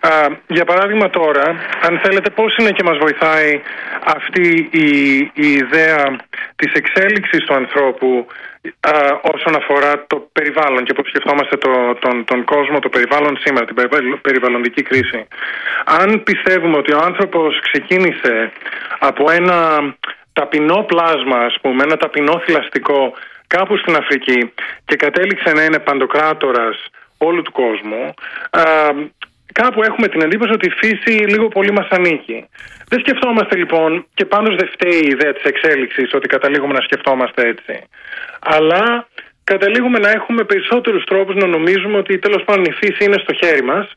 Για παράδειγμα τώρα, αν θέλετε, πώς είναι και μας βοηθάει αυτή η ιδέα της εξέλιξης του ανθρώπου όσον αφορά το περιβάλλον και πώς σκεφτόμαστε τον κόσμο, το περιβάλλον σήμερα, την περιβαλλοντική κρίση. Αν πιστεύουμε ότι ο άνθρωπος ξεκίνησε από ένα ταπεινό πλάσμα, ας πούμε, ένα ταπεινό θηλαστικό κάπου στην Αφρική και κατέληξε να είναι παντοκράτορας όλου του κόσμου, κάπου έχουμε την εντύπωση ότι η φύση λίγο πολύ μας ανήκει. Δεν σκεφτόμαστε λοιπόν, και πάντως δεν φταίει η ιδέα της εξέλιξης ότι καταλήγουμε να σκεφτόμαστε έτσι. Αλλά καταλήγουμε να έχουμε περισσότερους τρόπους να νομίζουμε ότι τέλος πάντων η φύση είναι στο χέρι μας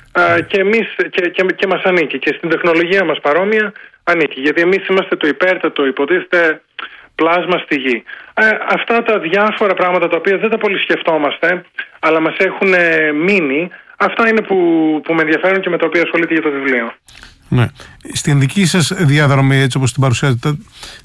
και μας ανήκει. Και στην τεχνολογία μας παρόμοια ανήκει. Γιατί εμείς είμαστε το υπέρτατο, υποτίθεται, πλάσμα στη γη. Αυτά τα διάφορα πράγματα τα οποία δεν τα πολύ σκεφτόμαστε, αλλά μας έχουν μείνει, αυτά είναι που με ενδιαφέρουν και με τα οποία ασχολείται για το βιβλίο. Ναι. Στην δική σας διαδρομή, έτσι όπως την παρουσιάζετε,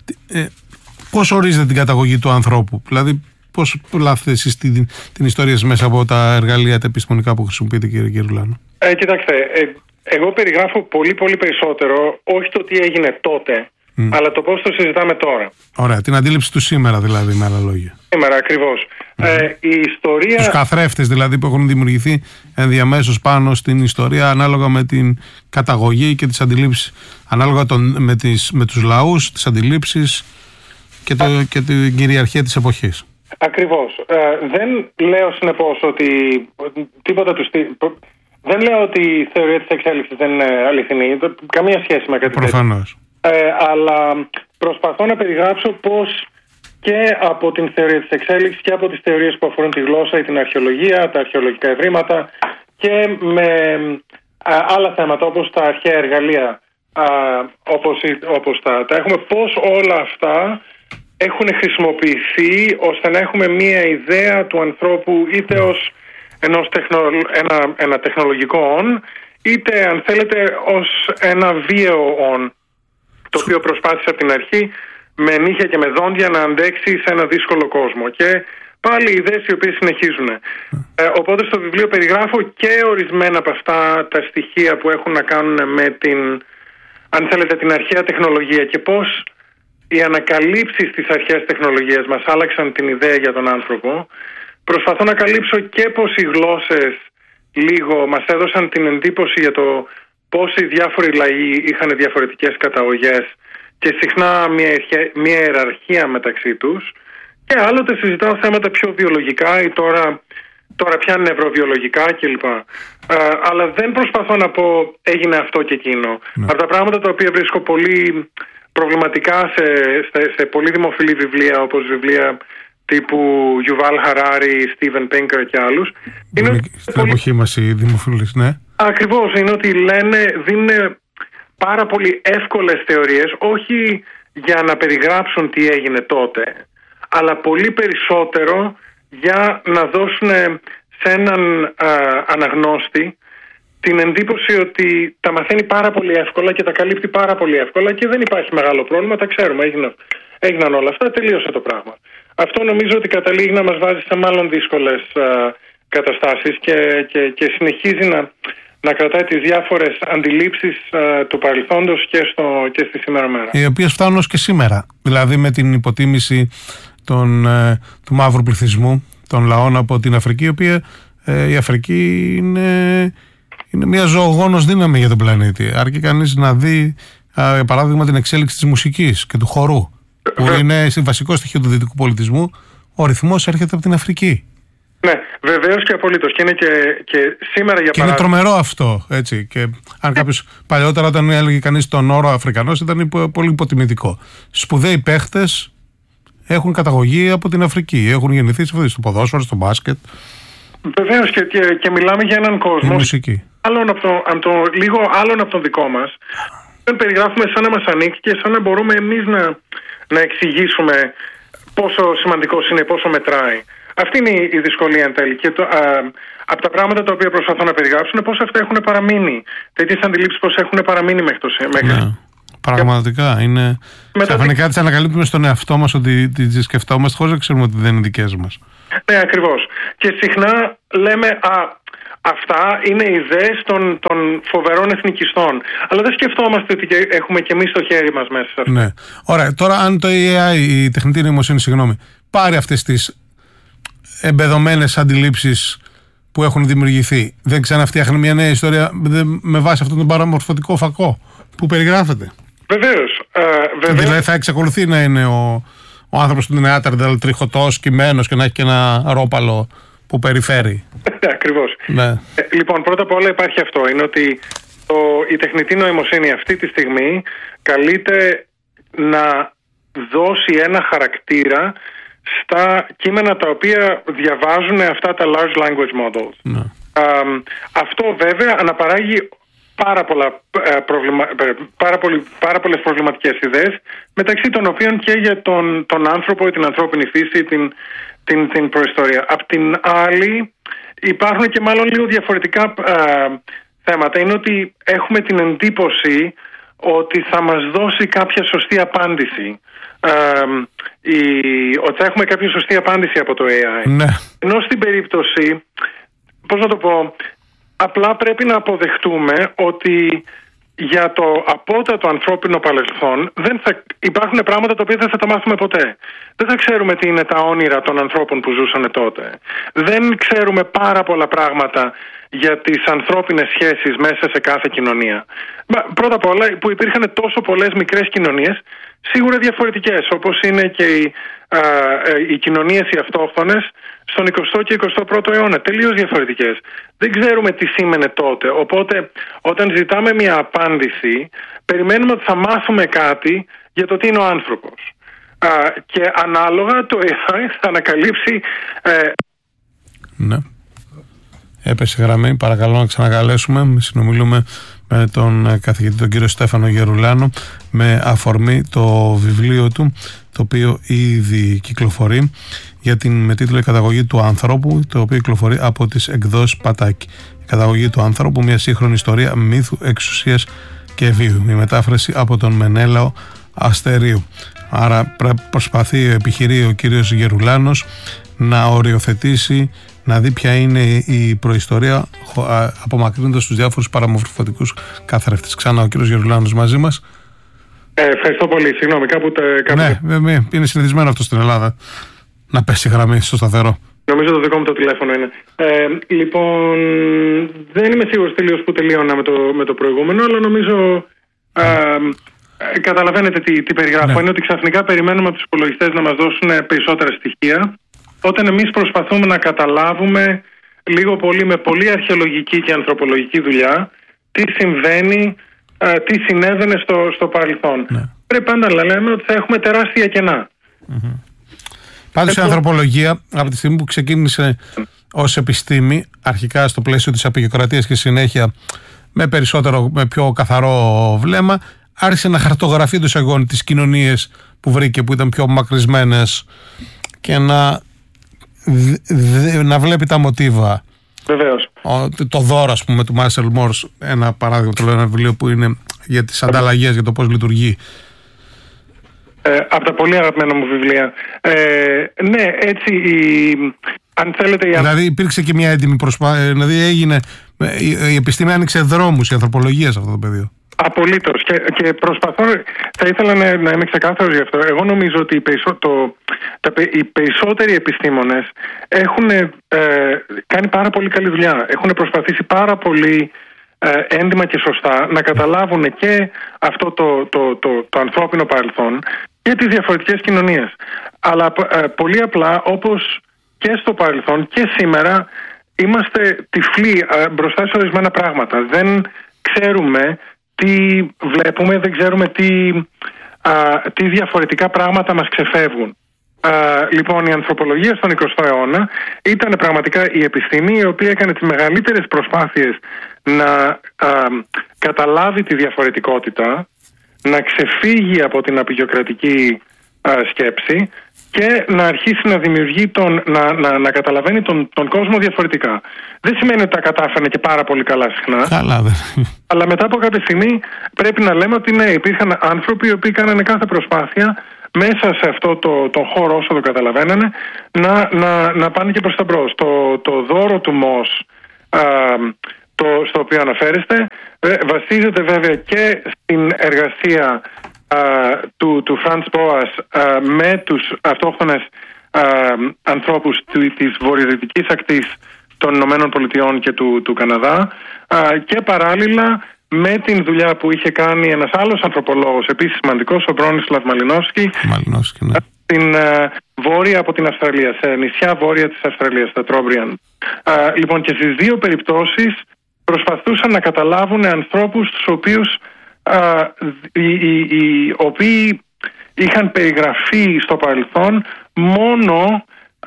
πώς ορίζετε την καταγωγή του ανθρώπου? Δηλαδή, πώς λάθετε εσείς την ιστορία σας μέσα από τα εργαλεία τα επιστημονικά που χρησιμοποιείτε, κύριε Γερουλάνο? Κοιτάξτε, εγώ περιγράφω πολύ πολύ περισσότερο, όχι το τι έγινε τότε, αλλά το πώς το συζητάμε τώρα. Ωραία, την αντίληψη του σήμερα δηλαδή, με άλλα λόγια. Σήμερα ακριβώς. Η ιστορία... Τους καθρέφτες δηλαδή που έχουν δημιουργηθεί ενδιαμέσως πάνω στην ιστορία ανάλογα με την καταγωγή και τις αντιλήψεις, ανάλογα με τους λαούς, τις αντιλήψεις και την κυριαρχία της εποχής. Ακριβώς. Δεν λέω συνεπώς ότι τίποτα του δεν λέω ότι η θεωρία της εξέλιξης δεν είναι αληθινή, καμία σχέση με κάτι προφανώς. Αλλά προσπαθώ να περιγράψω πώς και από την θεωρία της εξέλιξης και από τις θεωρίες που αφορούν τη γλώσσα ή την αρχαιολογία, τα αρχαιολογικά ευρήματα και με άλλα θέματα όπως τα αρχαία εργαλεία, όπως τα έχουμε, πώς όλα αυτά έχουν χρησιμοποιηθεί ώστε να έχουμε μία ιδέα του ανθρώπου είτε ως ένα τεχνολογικό όν, είτε αν θέλετε ως ένα βίαιο όν, το οποίο προσπάθησε από την αρχή με νύχια και με δόντια να αντέξει σε ένα δύσκολο κόσμο. Και πάλι ιδέες οι οποίες συνεχίζουν. Οπότε στο βιβλίο περιγράφω και ορισμένα από αυτά τα στοιχεία που έχουν να κάνουν με αν θέλετε, την αρχαία τεχνολογία και πώς οι ανακαλύψεις της αρχαίας τεχνολογίας μας άλλαξαν την ιδέα για τον άνθρωπο. Προσπαθώ να καλύψω και πώς οι γλώσσες λίγο μας έδωσαν την εντύπωση για το πώς οι διάφοροι λαοί είχαν διαφορετικές καταγωγές και συχνά μια ιεραρχία μεταξύ τους, και άλλοτε συζητάω θέματα πιο βιολογικά ή τώρα πια νευροβιολογικά κλπ. Αλλά δεν προσπαθώ να πω έγινε αυτό και εκείνο. Από τα πράγματα τα οποία βρίσκω πολύ προβληματικά σε πολύ δημοφιλή βιβλία, όπως βιβλία τύπου Yuval Harari, Steven Pinker και άλλους. Στην εποχή μας οι δημοφιλείς, ναι. Ακριβώς, είναι ότι δίνουν πάρα πολύ εύκολες θεωρίες, όχι για να περιγράψουν τι έγινε τότε, αλλά πολύ περισσότερο για να δώσουν σε έναν αναγνώστη την εντύπωση ότι τα μαθαίνει πάρα πολύ εύκολα και τα καλύπτει πάρα πολύ εύκολα και δεν υπάρχει μεγάλο πρόβλημα, τα ξέρουμε, έγιναν όλα αυτά, τελείωσε το πράγμα. Αυτό νομίζω ότι καταλήγει να μας βάζει σε μάλλον δύσκολες καταστάσεις και συνεχίζει να κρατάει τις διάφορες αντιλήψεις του παρελθόντος και στη σήμερα μέρα. Οι οποίες φτάνουν ως και σήμερα. Δηλαδή με την υποτίμηση του μαύρου πληθυσμού, των λαών από την Αφρική, η οποία η Αφρική είναι μια ζωογόνος δύναμη για τον πλανήτη. Αρκεί κανείς να δει, για παράδειγμα, την εξέλιξη της μουσικής και του χορού, που είναι βασικό στοιχείο του δυτικού πολιτισμού. Ο ρυθμός έρχεται από την Αφρική. Ναι, βεβαίως και απολύτως. Και είναι και σήμερα για παράδειγμα. Είναι τρομερό αυτό, έτσι. Και αν κάποιος παλιότερα, όταν έλεγε κανείς τον όρο Αφρικανός, ήταν πολύ υποτιμητικό. Σπουδαίοι παίχτες έχουν καταγωγή από την Αφρική. Έχουν γεννηθεί στο ποδόσφαιρο, στο μπάσκετ. Βεβαίως και μιλάμε για έναν κόσμο. Μουσική. Λίγο άλλον από τον δικό μας. Δεν περιγράφουμε σαν να μας ανήκει και σαν να μπορούμε εμείς να εξηγήσουμε πόσο σημαντικός είναι, πόσο μετράει. Αυτή είναι η δυσκολία εν τέλει. Και από τα πράγματα τα οποία προσπαθώ να περιγράψω είναι πώς αυτά έχουν παραμείνει. Τέτοιες αντιλήψεις πώς έχουν παραμείνει μέχρι ναι, πραγματικά. Είναι. Ξαφνικά τις ανακαλύπτουμε στον εαυτό μας ότι τις σκεφτόμαστε χωρίς να ξέρουμε ότι δεν είναι δικές μας. Ναι, ακριβώς. Και συχνά λέμε Αυτά είναι ιδέες των φοβερών εθνικιστών. Αλλά δεν σκεφτόμαστε ότι έχουμε και εμείς το χέρι μας μέσα σε αυτό. Ναι. Ωραία. Τώρα, αν το AI, η τεχνητή νοημοσύνη, πάρει αυτές τις εμπεδωμένες αντιλήψεις που έχουν δημιουργηθεί, δεν ξαναφτιάχνει μια νέα ιστορία με βάση αυτόν τον παραμορφωτικό φακό που περιγράφεται? Βεβαίως. Δηλαδή θα εξακολουθεί να είναι ο άνθρωπος που είναι άταρδαλ, τριχωτός, κειμένος και να έχει και ένα ρόπαλο που περιφέρει. Ακριβώς. Ναι. Λοιπόν, πρώτα απ' όλα υπάρχει αυτό. Είναι ότι η τεχνητή νοημοσύνη αυτή τη στιγμή καλείται να δώσει ένα χαρακτήρα στα κείμενα τα οποία διαβάζουν αυτά τα large language models. Ναι. Αυτό βέβαια αναπαράγει πάρα πολλές προβληματικές ιδέες, μεταξύ των οποίων και για τον άνθρωπο ή την ανθρώπινη φύση, την προϊστορία. Απ' την άλλη υπάρχουν και μάλλον λίγο διαφορετικά θέματα. Είναι ότι έχουμε την εντύπωση ότι θα μας δώσει κάποια σωστή απάντηση. Ότι θα έχουμε κάποια σωστή απάντηση από το AI. Ναι. Ενώ στην περίπτωση, πώς να το πω, απλά πρέπει να αποδεχτούμε ότι για το απότατο ανθρώπινο παρελθόν υπάρχουν πράγματα τα οποία δεν θα τα μάθουμε ποτέ. Δεν θα ξέρουμε τι είναι τα όνειρα των ανθρώπων που ζούσαν τότε. Δεν ξέρουμε πάρα πολλά πράγματα για τις ανθρώπινες σχέσεις μέσα σε κάθε κοινωνία. Πρώτα απ' όλα που υπήρχαν τόσο πολλές μικρές κοινωνίες, σίγουρα διαφορετικές, όπως είναι και οι κοινωνίες οι αυτόχθονες στον 20ο και 21ο αιώνα. Τελείως διαφορετικές. Δεν ξέρουμε τι σήμαινε τότε. Οπότε όταν ζητάμε μια απάντηση, περιμένουμε ότι θα μάθουμε κάτι για το τι είναι ο άνθρωπος. Και ανάλογα το AI θα ανακαλύψει... Ναι. Έπεσε γραμμή, παρακαλώ να ξανακαλέσουμε. Συνομιλούμε με τον καθηγητή τον κύριο Στέφανο Γερουλάνο με αφορμή το βιβλίο του, το οποίο ήδη κυκλοφορεί, με τίτλο «Η καταγωγή του ανθρώπου», το οποίο κυκλοφορεί από τις εκδόσεις Πατάκη. «Η καταγωγή του ανθρώπου, μια σύγχρονη ιστορία μύθου, εξουσίας και βίου». Η μετάφραση από τον Μενέλαο Αστερίου. Άρα επιχειρεί ο κύριος Γερουλάνος να οριοθετήσει, να δει ποια είναι η προϊστορία, απομακρύνοντας τους διάφορους παραμορφωτικούς καθρέφτες. Ξανά ο κύριος Γερουλάνος μαζί μας. Ευχαριστώ πολύ. Συγγνώμη, Ναι, είναι συνηθισμένο αυτό στην Ελλάδα, να πέσει γραμμή στο σταθερό. Νομίζω το δικό μου το τηλέφωνο είναι. Λοιπόν, δεν είμαι σίγουρος τελείως που τελείωνα με το προηγούμενο, αλλά νομίζω καταλαβαίνετε τι περιγράφω. Ναι. Είναι ότι ξαφνικά περιμένουμε από τους υπολογιστές να μας δώσουν περισσότερα στοιχεία, όταν εμείς προσπαθούμε να καταλάβουμε λίγο πολύ, με πολύ αρχαιολογική και ανθρωπολογική δουλειά, τι συμβαίνει, τι συνέβαινε στο παρελθόν. Ναι. Πρέπει πάντα να λέμε ότι θα έχουμε τεράστια κενά. Mm-hmm. Πάντως η ανθρωπολογία, από τη στιγμή που ξεκίνησε ως επιστήμη, αρχικά στο πλαίσιο της απεικιοκρατίας και συνέχεια με πιο καθαρό βλέμμα, άρχισε να χαρτογραφεί τους αγώνες, τις κοινωνίες που βρήκε, που ήταν πιο μακρισμένες, και να βλέπει τα μοτίβα. Βεβαίως. Το δώρο, ας πούμε, του Μάρσελ Μόρς, ένα παράδειγμα, το λέω, ένα βιβλίο που είναι για τις ανταλλαγές, για το πώς λειτουργεί. Από τα πολύ αγαπημένα μου βιβλία. Ναι, έτσι, αν θέλετε... Δηλαδή υπήρξε και μια έντιμη προσπάθεια, δηλαδή η επιστήμη άνοιξε δρόμους, η ανθρωπολογία σε αυτό το πεδίο. Απολύτως. Και προσπαθώ, θα ήθελα να είμαι ξεκάθαρος γι' αυτό. Εγώ νομίζω ότι οι περισσότεροι επιστήμονες έχουν κάνει πάρα πολύ καλή δουλειά. Έχουν προσπαθήσει πάρα πολύ έντιμα και σωστά να καταλάβουν και αυτό το ανθρώπινο παρελθόν και τις διαφορετικές κοινωνίες. Αλλά πολύ απλά, όπως και στο παρελθόν και σήμερα, είμαστε τυφλοί μπροστά σε ορισμένα πράγματα. Δεν ξέρουμε τι βλέπουμε, δεν ξέρουμε τι διαφορετικά πράγματα μας ξεφεύγουν. Λοιπόν, η ανθρωπολογία στον 20ο αιώνα ήταν πραγματικά η επιστήμη η οποία έκανε τις μεγαλύτερες προσπάθειες να καταλάβει τη διαφορετικότητα, να ξεφύγει από την απεικιοκρατική σκέψη και να αρχίσει να δημιουργεί να καταλαβαίνει τον κόσμο διαφορετικά. Δεν σημαίνει ότι τα κατάφερε και πάρα πολύ καλά συχνά. Αλλά μετά από κάποια στιγμή πρέπει να λέμε ότι ναι, υπήρχαν άνθρωποι οι οποίοι κάνανε κάθε προσπάθεια μέσα σε αυτό το χώρο, όσο το καταλαβαίνανε, να πάνε και προς τα μπρος. Το δώρο του Μος στο οποίο αναφέρεστε. Βασίζεται βέβαια και στην εργασία του Φραντς Μπόας με τους αυτόχθονες ανθρώπους της βορειοδυτικής ακτής των Ηνωμένων Πολιτειών και του Καναδά, και παράλληλα με την δουλειά που είχε κάνει ένας άλλος ανθρωπολόγος επίσης σημαντικός, ο Μπρόνισλαβ Μαλινόφσκι, ναι. στην βόρεια από την Αυστραλία, σε νησιά βόρεια της Αυστραλίας, στα Τρόμπριαν. Λοιπόν, και στις δύο περιπτώσεις προσπαθούσαν να καταλάβουν ανθρώπους τους οποίους οι οποίοι είχαν περιγραφεί στο παρελθόν μόνο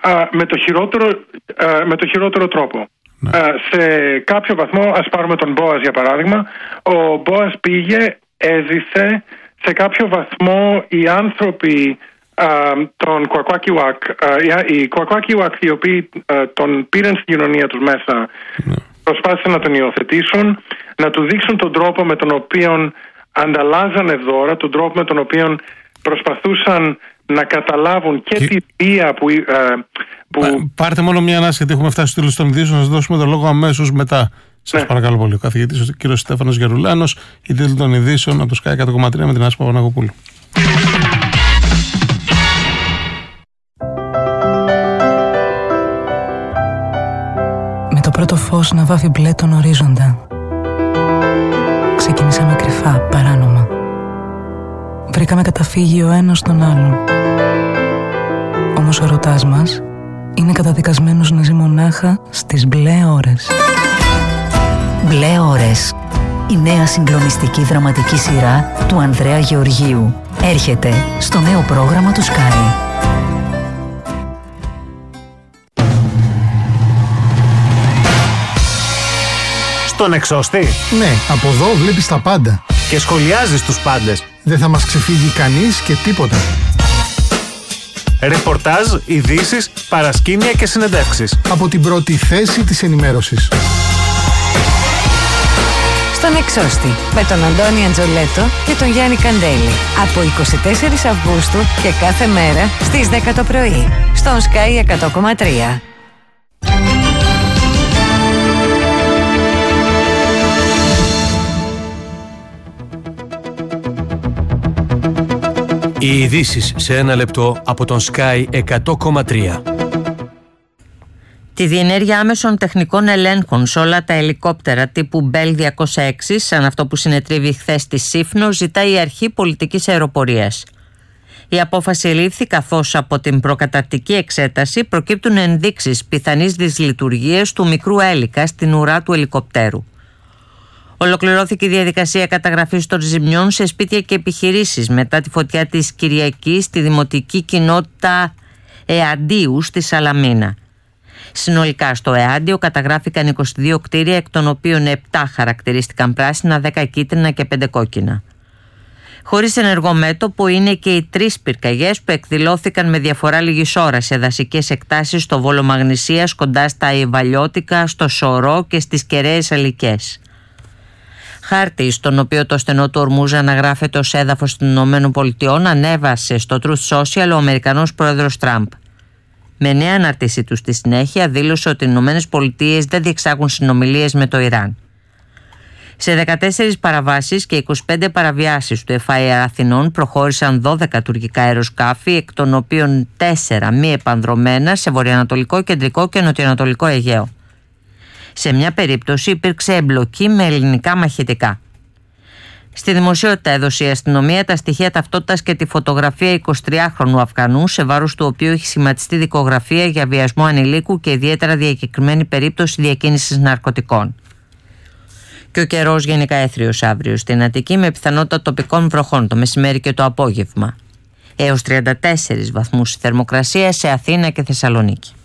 με το χειρότερο τρόπο. Ναι. Σε κάποιο βαθμό, ας πάρουμε τον Μπόας για παράδειγμα, ο Μπόας έζησε σε κάποιο βαθμό οι άνθρωποι των Κουακουάκιουακ, οι Κουακουάκιουακ οι οποίοι τον πήραν στην κοινωνία τους μέσα, ναι. Προσπάθησαν να τον υιοθετήσουν, να του δείξουν τον τρόπο με τον οποίο ανταλλάζανε δώρα, τον τρόπο με τον οποίο προσπαθούσαν να καταλάβουν και τη βία που... Πάρτε μόνο μια ανάσα, γιατί έχουμε φτάσει στο τέλος των ειδήσεων. Να σας δώσουμε τον λόγο αμέσως μετά. Σας παρακαλώ πολύ. Ο καθηγητής ο κύριος Στέφανος Γερουλάνος, η τίτλη των ειδήσεων από το Sky 100,3 με την Άση Παπανακοπούλου. Με το πρώτο φως να βάφει μπλε τον ορίζοντα, ξεκινήσαμε κρυφά, παράνομα. Βρήκαμε καταφύγει ο ένας στον άλλον. Όμως ο ερωτάς μας είναι καταδικασμένος να ζει μονάχα στις μπλε ώρες. Μπλε ώρες. Η νέα συγκλονιστική δραματική σειρά του Ανδρέα Γεωργίου έρχεται στο νέο πρόγραμμα του Sky. Στον εξώστη. Ναι, από εδώ βλέπεις τα πάντα. Και σχολιάζεις τους πάντες. Δεν θα μας ξεφύγει κανείς και τίποτα. Ρεπορτάζ, ειδήσεις, παρασκήνια και συνεντεύξεις. Από την πρώτη θέση της ενημέρωσης. Στον εξώστη, με τον Αντώνη Αντζολέτο και τον Γιάννη Καντέλη. Από 24 Αυγούστου και κάθε μέρα στις 10 το πρωί. Στον Sky 100,3. Οι ειδήσεις σε ένα λεπτό από τον Sky 100,3. Τη διενέργεια άμεσων τεχνικών ελέγχων σε όλα τα ελικόπτερα τύπου Bell 206, σαν αυτό που συνετρίβει χθες στη Σύφνο, ζητάει η Αρχή Πολιτικής Αεροπορίας. Η απόφαση ελήφθη καθώς από την προκαταρκτική εξέταση προκύπτουν ενδείξεις πιθανής δυσλειτουργίας του μικρού έλικα στην ουρά του ελικοπτέρου. Ολοκληρώθηκε η διαδικασία καταγραφής των ζημιών σε σπίτια και επιχειρήσεις μετά τη φωτιά της Κυριακής στη δημοτική κοινότητα Εαντίου στη Σαλαμίνα. Συνολικά στο Εάντιο καταγράφηκαν 22 κτίρια, εκ των οποίων 7 χαρακτηρίστηκαν πράσινα, 10 κίτρινα και 5 κόκκινα. Χωρίς ενεργό μέτωπο είναι και οι 3 πυρκαγιές που εκδηλώθηκαν με διαφορά λίγης ώρας σε δασικές εκτάσεις στο Βόλο Μαγνησίας, κοντά στα Ιβαλιώτικα, στο Σωρό και στις Κεραίες Αλικές. Χάρτη, στον οποίο το στενό του Ορμούζα αναγράφεται ως έδαφος των ΗΠΑ, ανέβασε στο Truth Social ο Αμερικανός πρόεδρος Τραμπ. Με νέα αναρτήσή του στη συνέχεια δήλωσε ότι οι ΗΠΑ δεν διεξάγουν συνομιλίες με το Ιράν. Σε 14 παραβάσεις και 25 παραβιάσεις του FIR Αθηνών προχώρησαν 12 τουρκικά αεροσκάφη, εκ των οποίων 4 μη επανδρομένα σε βορειοανατολικό, κεντρικό και νοτιοανατολικό Αιγαίο. Σε μια περίπτωση υπήρξε εμπλοκή με ελληνικά μαχητικά. Στη δημοσιότητα έδωσε η αστυνομία τα στοιχεία ταυτότητας και τη φωτογραφία 23χρονου Αφγανού, σε βάρος του οποίου έχει σχηματιστεί δικογραφία για βιασμό ανηλίκου και ιδιαίτερα διακεκριμένη περίπτωση διακίνησης ναρκωτικών. Και ο καιρός γενικά έθριος αύριο στην Αττική, με πιθανότητα τοπικών βροχών το μεσημέρι και το απόγευμα. Έως 34 βαθμούς η θερμοκρασία σε Αθήνα και Θεσσαλονίκη.